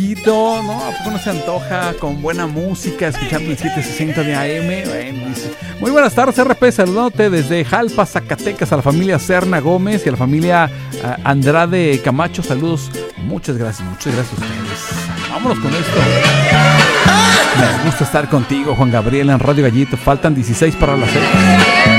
¿No? ¿A poco no se antoja con buena música escuchando el 760 de AM? Bueno, dice, muy buenas tardes, RP, saludándote desde Jalpa, Zacatecas, a la familia Serna Gómez y a la familia Andrade Camacho. Saludos, muchas gracias a ustedes. Vámonos con esto. Me gusta estar contigo, Juan Gabriel, en Radio Gallito. Faltan 16 para las 6.